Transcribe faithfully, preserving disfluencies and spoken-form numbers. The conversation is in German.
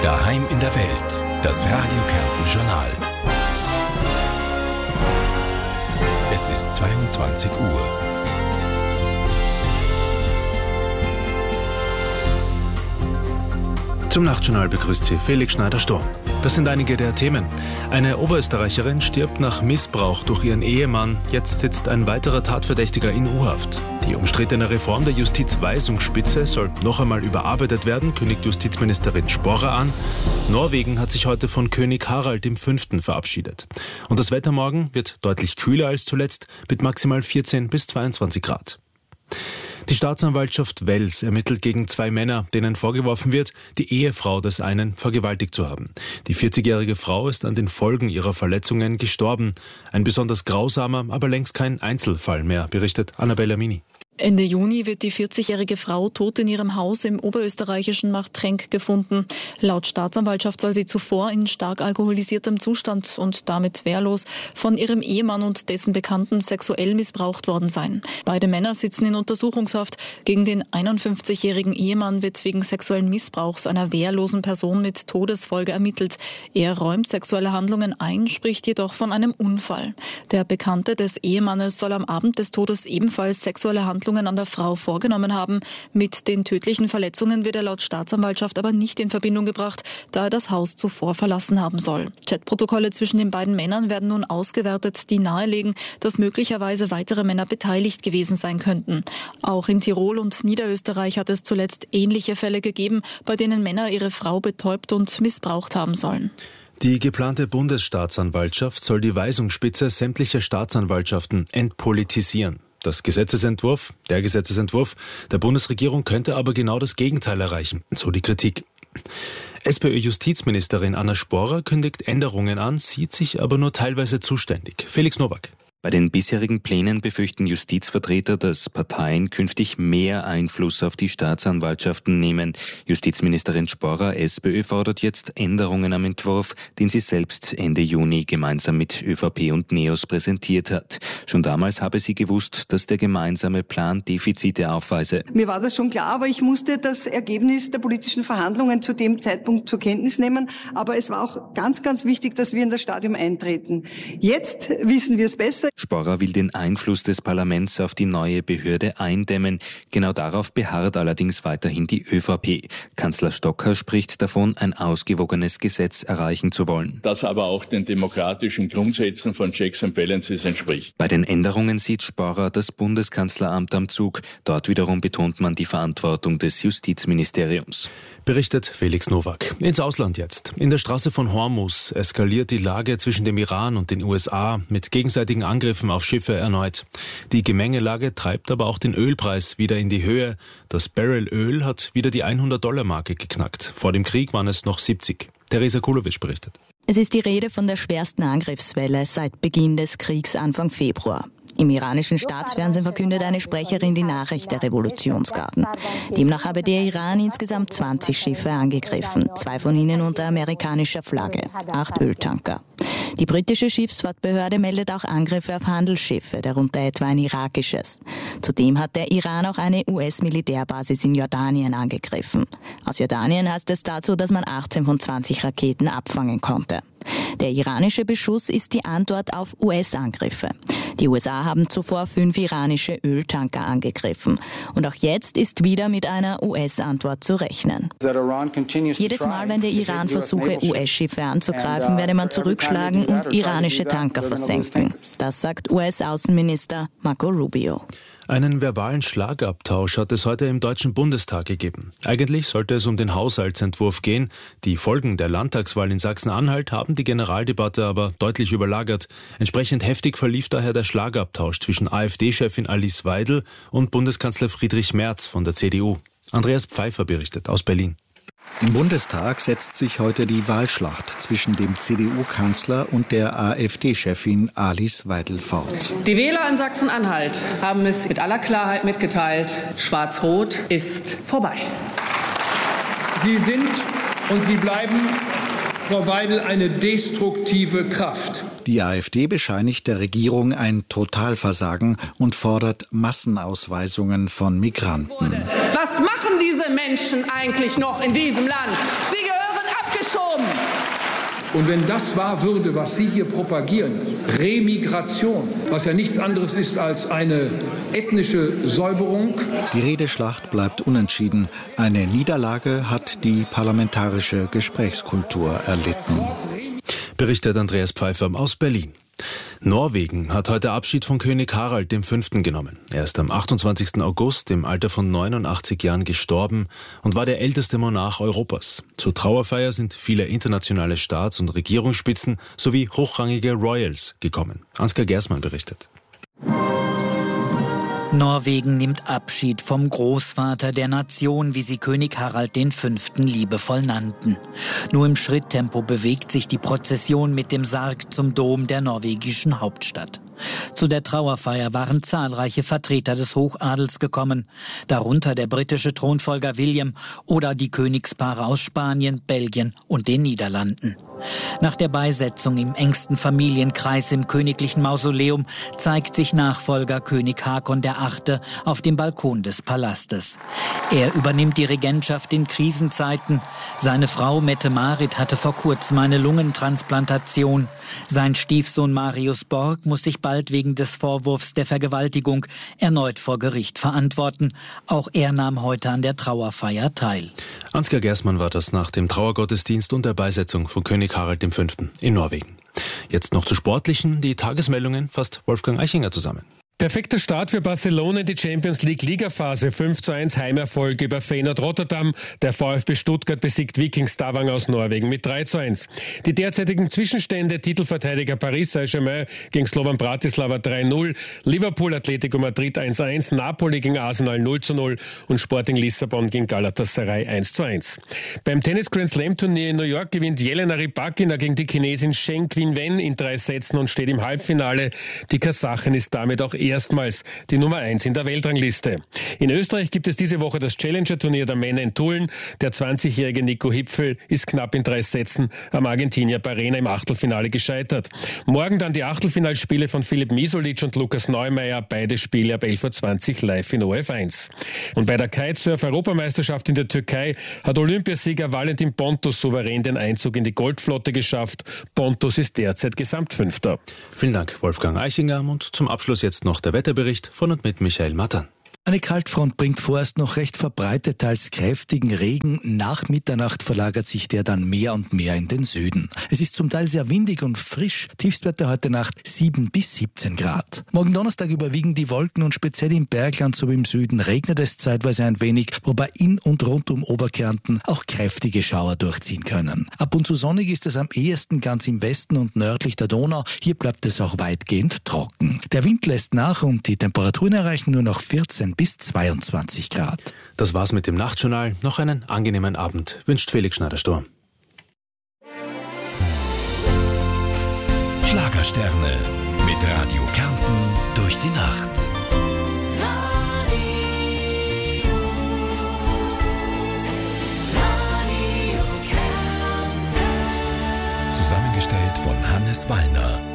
Daheim in der Welt, das Radio Kärnten Journal. Es ist zweiundzwanzig Uhr. Zum Nachtjournal begrüßt Sie Felix Schneider-Sturm. Das sind einige der Themen. Eine Oberösterreicherin stirbt nach Missbrauch durch ihren Ehemann. Jetzt sitzt ein weiterer Tatverdächtiger in U-Haft. Die umstrittene Reform der Justizweisungsspitze soll noch einmal überarbeitet werden, kündigt Justizministerin Sporrer an. Norwegen hat sich heute von König Harald der Fünfte verabschiedet. Und das Wetter morgen wird deutlich kühler als zuletzt, mit maximal vierzehn bis zweiundzwanzig Grad. Die Staatsanwaltschaft Wels ermittelt gegen zwei Männer, denen vorgeworfen wird, die Ehefrau des einen vergewaltigt zu haben. Die vierzigjährige Frau ist an den Folgen ihrer Verletzungen gestorben. Ein besonders grausamer, aber längst kein Einzelfall mehr, berichtet Annabella Mini. Ende Juni wird die vierzigjährige Frau tot in ihrem Haus im oberösterreichischen Marktrenk gefunden. Laut Staatsanwaltschaft soll sie zuvor in stark alkoholisiertem Zustand und damit wehrlos von ihrem Ehemann und dessen Bekannten sexuell missbraucht worden sein. Beide Männer sitzen in Untersuchungshaft. Gegen den einundfünfzigjährigen Ehemann wird wegen sexuellen Missbrauchs einer wehrlosen Person mit Todesfolge ermittelt. Er räumt sexuelle Handlungen ein, spricht jedoch von einem Unfall. Der Bekannte des Ehemannes soll am Abend des Todes ebenfalls sexuelle Handlungen an der Frau vorgenommen haben. Mit den tödlichen Verletzungen wird er laut Staatsanwaltschaft aber nicht in Verbindung gebracht, da er das Haus zuvor verlassen haben soll. Chatprotokolle zwischen den beiden Männern werden nun ausgewertet, die nahelegen, dass möglicherweise weitere Männer beteiligt gewesen sein könnten. Auch in Tirol und Niederösterreich hat es zuletzt ähnliche Fälle gegeben, bei denen Männer ihre Frau betäubt und missbraucht haben sollen. Die geplante Bundesstaatsanwaltschaft soll die Weisungsspitze sämtlicher Staatsanwaltschaften entpolitisieren. Das Gesetzesentwurf, der Gesetzesentwurf der Bundesregierung könnte aber genau das Gegenteil erreichen, so die Kritik. SPÖ-Justizministerin Anna Sporrer kündigt Änderungen an, sieht sich aber nur teilweise zuständig. Felix Nowak. Bei den bisherigen Plänen befürchten Justizvertreter, dass Parteien künftig mehr Einfluss auf die Staatsanwaltschaften nehmen. Justizministerin Sporrer, SPÖ, fordert jetzt Änderungen am Entwurf, den sie selbst Ende Juni gemeinsam mit ÖVP und NEOS präsentiert hat. Schon damals habe sie gewusst, dass der gemeinsame Plan Defizite aufweise. Mir war das schon klar, aber ich musste das Ergebnis der politischen Verhandlungen zu dem Zeitpunkt zur Kenntnis nehmen. Aber es war auch ganz, ganz wichtig, dass wir in das Stadium eintreten. Jetzt wissen wir es besser. Sporrer will den Einfluss des Parlaments auf die neue Behörde eindämmen. Genau darauf beharrt allerdings weiterhin die ÖVP. Kanzler Stocker spricht davon, ein ausgewogenes Gesetz erreichen zu wollen. Das aber auch den demokratischen Grundsätzen von Checks and Balances entspricht. Bei den Änderungen sieht Sporrer das Bundeskanzleramt am Zug. Dort wiederum betont man die Verantwortung des Justizministeriums. Berichtet Felix Nowak. Ins Ausland jetzt. In der Straße von Hormuz eskaliert die Lage zwischen dem Iran und den U S A mit gegenseitigen Angriffen auf Schiffe erneut. Die Gemengelage treibt aber auch den Ölpreis wieder in die Höhe. Das Barrel Öl hat wieder die hundert-Dollar-Marke geknackt. Vor dem Krieg waren es noch siebzig. Teresa Kulovic berichtet. Es ist die Rede von der schwersten Angriffswelle seit Beginn des Kriegs Anfang Februar. Im iranischen Staatsfernsehen verkündet eine Sprecherin die Nachricht der Revolutionsgarden. Demnach habe der Iran insgesamt zwanzig Schiffe angegriffen, zwei von ihnen unter amerikanischer Flagge, acht Öltanker. Die britische Schiffsfahrtbehörde meldet auch Angriffe auf Handelsschiffe, darunter etwa ein irakisches. Zudem hat der Iran auch eine U S-Militärbasis in Jordanien angegriffen. Aus Jordanien heißt es dazu, dass man achtzehn von zwanzig Raketen abfangen konnte. Der iranische Beschuss ist die Antwort auf U S-Angriffe. Die U S A haben zuvor fünf iranische Öltanker angegriffen. Und auch jetzt ist wieder mit einer U S-Antwort zu rechnen. Jedes Mal, wenn der Iran versuche, U S-Schiffe anzugreifen, werde man zurückschlagen und iranische Tanker versenken. Das sagt U S-Außenminister Marco Rubio. Einen verbalen Schlagabtausch hat es heute im Deutschen Bundestag gegeben. Eigentlich sollte es um den Haushaltsentwurf gehen. Die Folgen der Landtagswahl in Sachsen-Anhalt haben die Generaldebatte aber deutlich überlagert. Entsprechend heftig verlief daher der Schlagabtausch zwischen AfD-Chefin Alice Weidel und Bundeskanzler Friedrich Merz von der C D U. Andreas Pfeiffer berichtet aus Berlin. Im Bundestag setzt sich heute die Wahlschlacht zwischen dem C D U-Kanzler und der AfD-Chefin Alice Weidel fort. Die Wähler in Sachsen-Anhalt haben es mit aller Klarheit mitgeteilt. Schwarz-Rot ist vorbei. Sie sind und Sie bleiben, Frau Weidel, eine destruktive Kraft. Die AfD bescheinigt der Regierung ein Totalversagen und fordert Massenausweisungen von Migranten. Was machen diese Menschen eigentlich noch in diesem Land? Sie gehören abgeschoben. Und wenn das wahr würde, was Sie hier propagieren, Remigration, was ja nichts anderes ist als eine ethnische Säuberung. Die Redeschlacht bleibt unentschieden. Eine Niederlage hat die parlamentarische Gesprächskultur erlitten. Berichtet Andreas Pfeiffer aus Berlin. Norwegen hat heute Abschied von König Harald der Fünfte genommen. Er ist am achtundzwanzigsten August im Alter von neunundachtzig Jahren gestorben und war der älteste Monarch Europas. Zur Trauerfeier sind viele internationale Staats- und Regierungsspitzen sowie hochrangige Royals gekommen. Ansgar Gersmann berichtet. Norwegen nimmt Abschied vom Großvater der Nation, wie sie König Harald der Fünfte liebevoll nannten. Nur im Schritttempo bewegt sich die Prozession mit dem Sarg zum Dom der norwegischen Hauptstadt. Zu der Trauerfeier waren zahlreiche Vertreter des Hochadels gekommen, darunter der britische Thronfolger William oder die Königspaare aus Spanien, Belgien und den Niederlanden. Nach der Beisetzung im engsten Familienkreis im königlichen Mausoleum zeigt sich Nachfolger König Hakon der Achte auf dem Balkon des Palastes. Er übernimmt die Regentschaft in Krisenzeiten. Seine Frau Mette-Marit hatte vor kurzem eine Lungentransplantation. Sein Stiefsohn Marius Borg muss sich bald wegen des Vorwurfs der Vergewaltigung erneut vor Gericht verantworten. Auch er nahm heute an der Trauerfeier teil. Ansgar Gersmann war das nach dem Trauergottesdienst und der Beisetzung von König Harald der Fünfte in Norwegen. Jetzt noch zu Sportlichen. Die Tagesmeldungen fasst Wolfgang Eichinger zusammen. Perfekter Start für Barcelona in die Champions League Ligaphase. fünf zu eins Heimerfolg über Feyenoord Rotterdam. Der VfB Stuttgart besiegt Viking Stavanger aus Norwegen mit drei zu eins. Die derzeitigen Zwischenstände: Titelverteidiger Paris Saint-Germain gegen Slovan Bratislava drei null, Liverpool Atletico Madrid eins eins, Napoli gegen Arsenal null zu null und Sporting Lissabon gegen Galatasaray eins zu eins. Beim Tennis Grand Slam Turnier in New York gewinnt Jelena Rybakina gegen die Chinesin Zheng Qinwen in drei Sätzen und steht im Halbfinale. Die Kasachin ist damit auch erstmals die Nummer eins in der Weltrangliste. In Österreich gibt es diese Woche das Challenger-Turnier der Männer in Tulln. Der zwanzigjährige Nico Hipfel ist knapp in drei Sätzen am Argentinier Barrena im Achtelfinale gescheitert. Morgen dann die Achtelfinalspiele von Filip Misolic und Lukas Neumeier. Beide Spiele ab elf Uhr zwanzig live in O R F eins. Und bei der Kitesurf-Europameisterschaft in der Türkei hat Olympiasieger Valentin Pontus souverän den Einzug in die Goldflotte geschafft. Pontus ist derzeit Gesamtfünfter. Vielen Dank, Wolfgang Eichinger. Und zum Abschluss jetzt noch der Wetterbericht von und mit Michael Mattern. Eine Kaltfront bringt vorerst noch recht verbreitet teils kräftigen Regen. Nach Mitternacht verlagert sich der dann mehr und mehr in den Süden. Es ist zum Teil sehr windig und frisch. Tiefstwerte heute Nacht sieben bis siebzehn Grad. Morgen Donnerstag überwiegen die Wolken und speziell im Bergland sowie im Süden regnet es zeitweise ein wenig, wobei in und rund um Oberkärnten auch kräftige Schauer durchziehen können. Ab und zu sonnig ist es am ehesten ganz im Westen und nördlich der Donau. Hier bleibt es auch weitgehend trocken. Der Wind lässt nach und die Temperaturen erreichen nur noch vierzehn bis zweiundzwanzig Grad. Das war's mit dem Nachtjournal. Noch einen angenehmen Abend wünscht Felix Schneider-Sturm. Schlagersterne mit Radio Kärnten durch die Nacht. Zusammengestellt von Hannes Wallner.